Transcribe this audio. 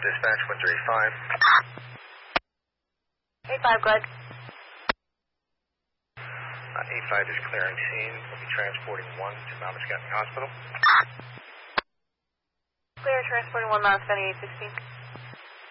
dispatch, 1385. 85, go ahead. 85 is clearing scene. We'll be transporting 1 to Mount Muscatine Hospital. Clear, transporting 1 Mount Muscatine 816.